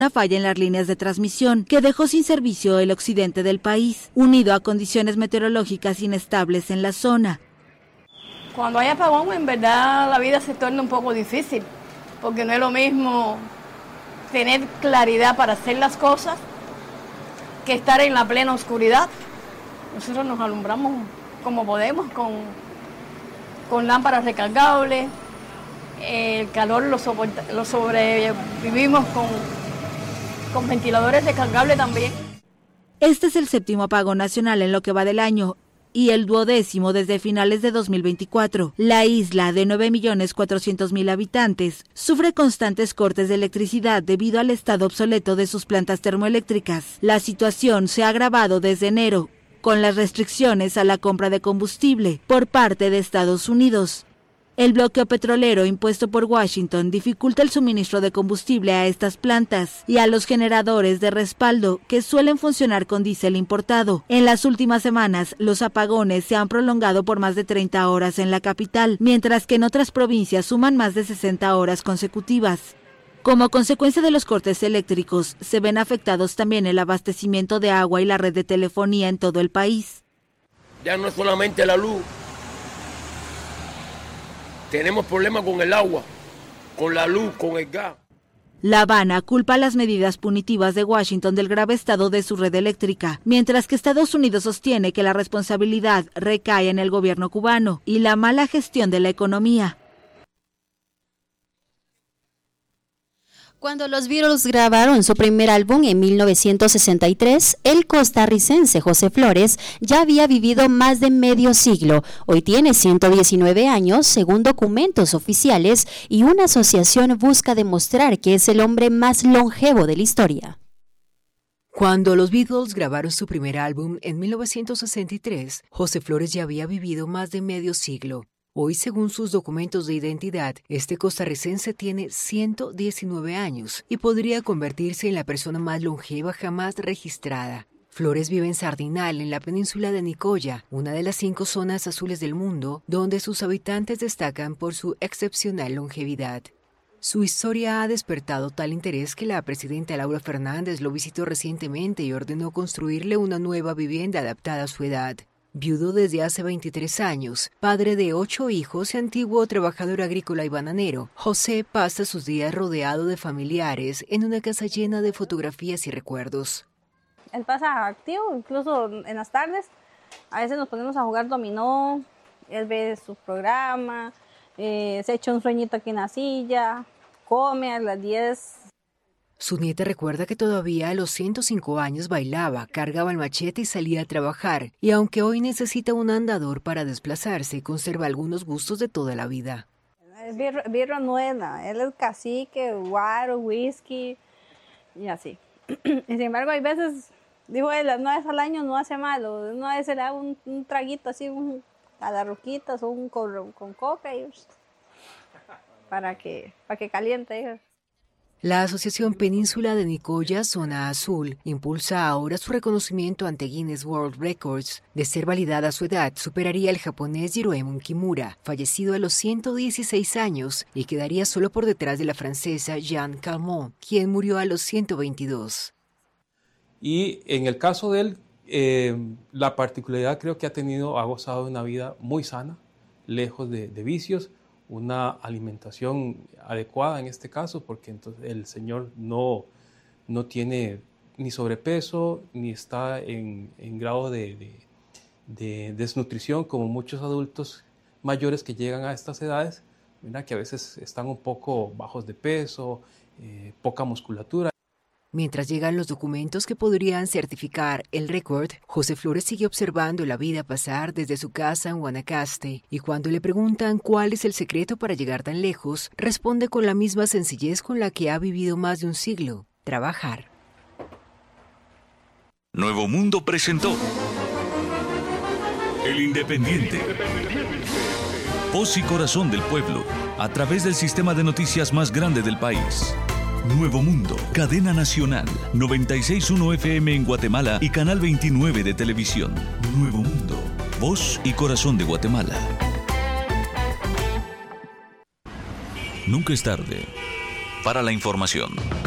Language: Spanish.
una falla en las líneas de transmisión que dejó sin servicio el occidente del país, unido a condiciones meteorológicas inestables en la zona. Cuando hay apagón, en verdad la vida se torna un poco difícil, porque no es lo mismo tener claridad para hacer las cosas que estar en la plena oscuridad. Nosotros nos alumbramos como podemos, con lámparas recargables, el calor lo sobrevivimos con ventiladores recargables también. Este es el 7º apagón nacional en lo que va del año y el 12º desde finales de 2024. La isla, de 9.400.000 habitantes, sufre constantes cortes de electricidad debido al estado obsoleto de sus plantas termoeléctricas. La situación se ha agravado desde enero, con las restricciones a la compra de combustible por parte de Estados Unidos. El bloqueo petrolero impuesto por Washington dificulta el suministro de combustible a estas plantas y a los generadores de respaldo que suelen funcionar con diésel importado. En las últimas semanas, los apagones se han prolongado por más de 30 horas en la capital, mientras que en otras provincias suman más de 60 horas consecutivas. Como consecuencia de los cortes eléctricos, se ven afectados también el abastecimiento de agua y la red de telefonía en todo el país. Ya no es solamente la luz. Tenemos problemas con el agua, con la luz, con el gas. La Habana culpa las medidas punitivas de Washington del grave estado de su red eléctrica, mientras que Estados Unidos sostiene que la responsabilidad recae en el gobierno cubano y la mala gestión de la economía. Cuando los Beatles grabaron su primer álbum en 1963, el costarricense José Flores ya había vivido más de medio siglo. Hoy tiene 119 años, según documentos oficiales, y una asociación busca demostrar que es el hombre más longevo de la historia. Cuando los Beatles grabaron su primer álbum en 1963, José Flores ya había vivido más de medio siglo. Hoy, según sus documentos de identidad, este costarricense tiene 119 años y podría convertirse en la persona más longeva jamás registrada. Flores vive en Sardinal, en la península de Nicoya, una de las 5 zonas azules del mundo, donde sus habitantes destacan por su excepcional longevidad. Su historia ha despertado tal interés que la presidenta Laura Fernández lo visitó recientemente y ordenó construirle una nueva vivienda adaptada a su edad. Viudo desde hace 23 años, padre de 8 hijos y antiguo trabajador agrícola y bananero, José pasa sus días rodeado de familiares en una casa llena de fotografías y recuerdos. Él pasa activo, incluso en las tardes. A veces nos ponemos a jugar dominó, él ve su programa, se echa un sueñito aquí en la silla, come a las 10. Su nieta recuerda que todavía a los 105 años bailaba, cargaba el machete y salía a trabajar, y aunque hoy necesita un andador para desplazarse, conserva algunos gustos de toda la vida. Birra nueva, él es cacique, guaro, whisky y así. Y sin embargo, hay veces, dijo él, una vez al año no hace malo, una vez se le da un traguito así, a las roquitas o un con coca y para que caliente. La Asociación Península de Nicoya, Zona Azul, impulsa ahora su reconocimiento ante Guinness World Records. De ser validada su edad, superaría al japonés Hiroemon Kimura, fallecido a los 116 años, y quedaría solo por detrás de la francesa Jeanne Calment, quien murió a los 122. Y en el caso de él, la particularidad creo que ha gozado de una vida muy sana, lejos de vicios, una alimentación adecuada en este caso, porque entonces el señor no tiene ni sobrepeso, ni está en grado de desnutrición como muchos adultos mayores que llegan a estas edades, ¿verdad? Que a veces están un poco bajos de peso, poca musculatura. Mientras llegan los documentos que podrían certificar el récord, José Flores sigue observando la vida pasar desde su casa en Guanacaste, y cuando le preguntan cuál es el secreto para llegar tan lejos, responde con la misma sencillez con la que ha vivido más de un siglo: trabajar. Nuevo Mundo presentó El Independiente. Voz y corazón del pueblo, a través del sistema de noticias más grande del país. Nuevo Mundo, cadena nacional, 96.1 FM en Guatemala y Canal 29 de televisión. Nuevo Mundo, voz y corazón de Guatemala. Nunca es tarde para la información.